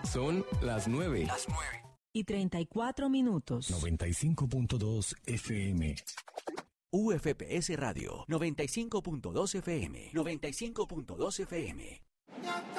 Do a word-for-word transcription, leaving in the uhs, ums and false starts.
Son las nueve. Las nueve. Y treinta y cuatro minutos. noventa y cinco punto dos F M. U F P S Radio, noventa y cinco punto dos F M. noventa y cinco punto dos F M.